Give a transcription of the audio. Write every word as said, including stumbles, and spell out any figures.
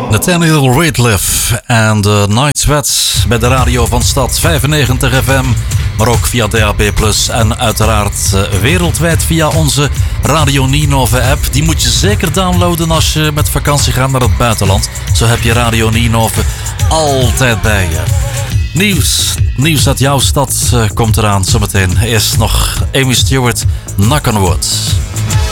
Nathaniel Rateliff en de Night Sweats bij de radio van Stad vijfennegentig F M, maar ook via D A B plus, en uiteraard wereldwijd via onze Radio Ninove app. Die moet je zeker downloaden als je met vakantie gaat naar het buitenland. Zo heb je Radio Ninove altijd bij je. Nieuws, nieuws uit jouw stad uh, komt eraan zometeen. Eerst nog Amy Stewart, Knock on Wood.